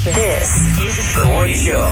This is The Woody Show.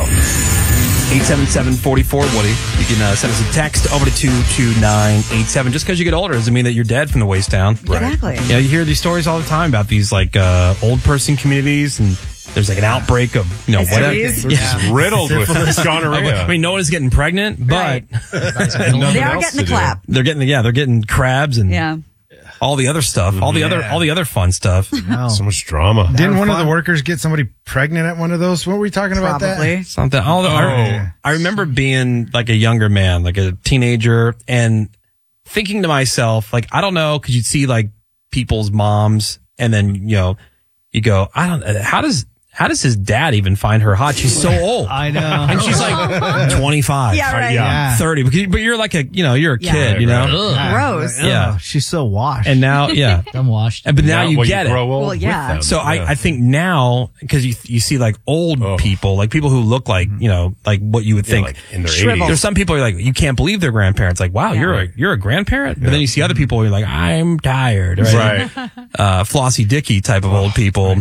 877-44-WOODY. You can send us a text over to 22987. Just because you get older doesn't mean that you're dead from the waist down. Exactly. Yeah, you hear these stories all the time about these like old person communities, and there's like an outbreak of whatever. Yeah. Riddled with gonorrhea. I mean, no one is getting pregnant, but they are getting the clap. They're getting crabs and all the other stuff, all the other fun stuff. Wow. So much drama. Didn't one of the workers get somebody pregnant at one of those? What were we talking about that? Something. I remember being like a younger man, like a teenager, and thinking to myself, like, I don't know, because you'd see like people's moms, and then you go, how does his dad even find her hot? She's so old. I know. And she's like 25. Yeah, right. 30. But you're like you're a kid, Gross. Yeah. She's so washed. And now, I'm washed. But now you get grow it. old Well, yeah. with them. So I think now, because you see like old people, like people who look like, like what you would think. Like in their Shriveled. 80s. There's some people you're like, you can't believe they're grandparents. Like, wow, you're a grandparent? But then you see other people who are like, I'm tired. Right. Flossie Dicky type of old people.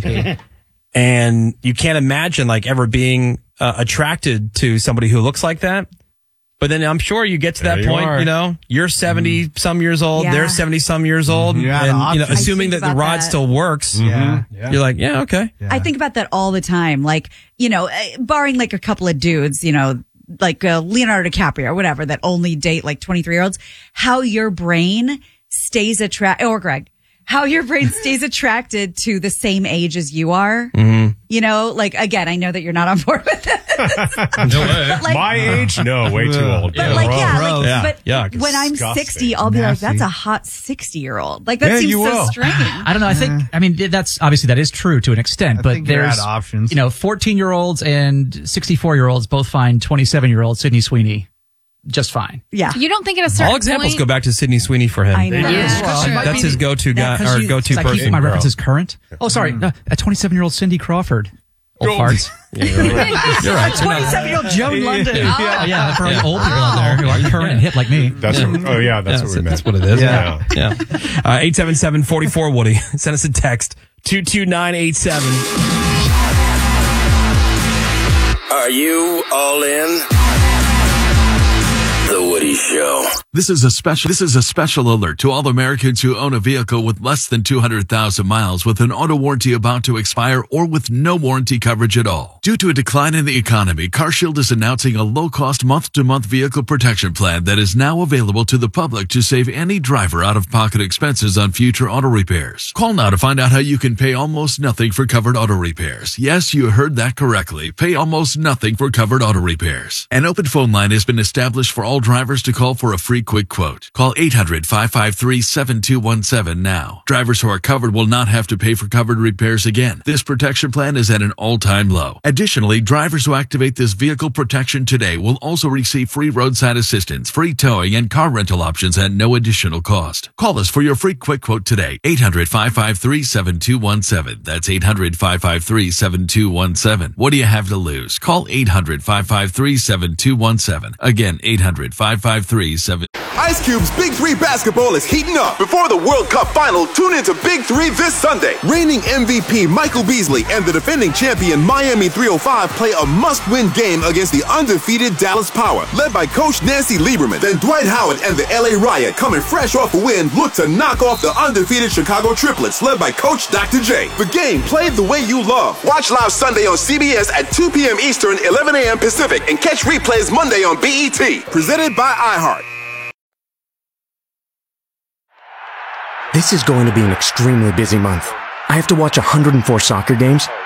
And you can't imagine like ever being attracted to somebody who looks like that. But then I'm sure you get to that point, you're 70 some years old, they're 70 some years old. And, assuming that the rod still works, you're like, yeah, okay. I think about that all the time. Like, barring like a couple of dudes, like Leonardo DiCaprio or whatever that only date like 23-year-olds, how your brain stays how your brain stays attracted to the same age as you are. Mm-hmm. Like, again, I know that you're not on board with this. No way. Like, my age? No, way too old. But when I'm 60, I'll be like, that's a hot 60-year-old. Like, that seems so strange. I don't know. I mean, that is true to an extent, but there's options. 14-year-olds and 64-year-olds both find 27-year-old Sydney Sweeney just fine. Yeah. You don't think at a certain all examples point, go back to Sydney Sweeney for him. I know. That's his go-to guy or go-to I person. keep my references current. Oh, sorry. A 27-year-old Cindy Crawford. Old farts. Yeah, you're right. 27-year-old Joan London. Yeah, for old people out there who are current and hip like me. That's what we meant. That's what it is. Yeah. 877-44-WOODY. Send us a text 22987. Are you all in? The Woody Show. This is a special alert to all Americans who own a vehicle with less than 200,000 miles with an auto warranty about to expire or with no warranty coverage at all. Due to a decline in the economy, CarShield is announcing a low-cost month-to-month vehicle protection plan that is now available to the public to save any driver out-of-pocket expenses on future auto repairs. Call now to find out how you can pay almost nothing for covered auto repairs. Yes, you heard that correctly. Pay almost nothing for covered auto repairs. An open phone line has been established for all drivers to call for a free quick quote. Call 800-553-7217 now. Drivers who are covered will not have to pay for covered repairs again. This protection plan is at an all-time low. Additionally, drivers who activate this vehicle protection today will also receive free roadside assistance, free towing, and car rental options at no additional cost. Call us for your free quick quote today. 800-553-7217. That's 800-553-7217. What do you have to lose? Call 800-553-7217. Again, 800-553-7217. Ice Cube's Big 3 basketball is heating up. Before the World Cup final, tune into Big 3 this Sunday. Reigning MVP Michael Beasley and the defending champion Miami 305 play a must-win game against the undefeated Dallas Power, led by Coach Nancy Lieberman. Then Dwight Howard and the LA Riot, coming fresh off a win, look to knock off the undefeated Chicago Triplets, led by Coach Dr. J. The game played the way you love. Watch live Sunday on CBS at 2 p.m. Eastern, 11 a.m. Pacific, and catch replays Monday on BET. Presented by iHeart. This is going to be an extremely busy month. I have to watch 104 soccer games,